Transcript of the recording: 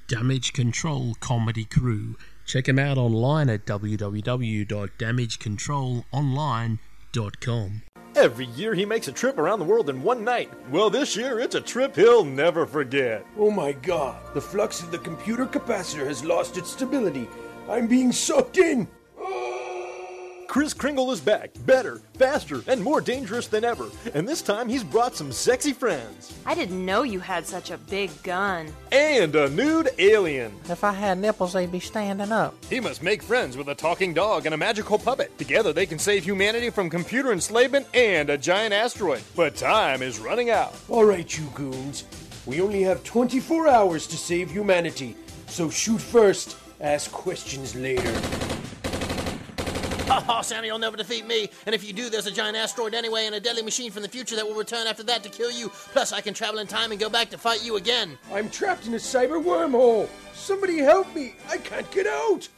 Damage Control Comedy Crew. Check them out online at www.damagecontrolonline.com. Every year he makes a trip around the world in one night. Well, this year it's a trip he'll never forget. Oh my god, the flux of the computer capacitor has lost its stability. I'm being sucked in. Kris Kringle is back, better, faster, and more dangerous than ever. And this time he's brought some sexy friends. I didn't know you had such a big gun. And a nude alien. If I had nipples, they'd be standing up. He must make friends with a talking dog and a magical puppet. Together they can save humanity from computer enslavement and a giant asteroid. But time is running out. All right, you goons. We only have 24 hours to save humanity. So shoot first, ask questions later. Oh, Sammy, you'll never defeat me. And if you do, there's a giant asteroid anyway and a deadly machine from the future that will return after that to kill you. Plus, I can travel in time and go back to fight you again. I'm trapped in a cyber wormhole. Somebody help me. I can't get out.